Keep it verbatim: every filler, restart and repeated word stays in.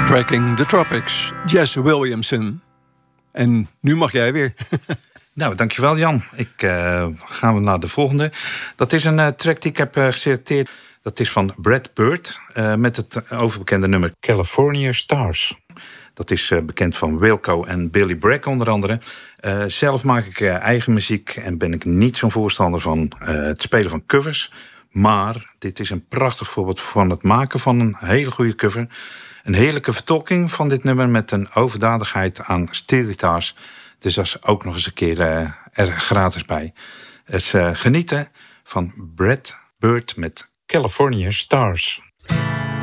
Tracking the Tropics, Jess Williamson. En nu mag jij weer. Nou, dankjewel Jan. Ik uh, gaan we naar de volgende. Dat is een uh, track die ik heb uh, geselecteerd. Dat is van Brad Bird uh, met het overbekende nummer California Stars. Dat is uh, bekend van Wilco en Billy Bragg onder andere. Uh, zelf maak ik uh, eigen muziek en ben ik niet zo'n voorstander van uh, het spelen van covers. Maar dit is een prachtig voorbeeld van het maken van een hele goede cover. Een heerlijke vertolking van dit nummer met een overdadigheid aan steelgitaars. Dus dat is ook nog eens een keer uh, er gratis bij. Dus uh, genieten van Brad Bird met California Stars.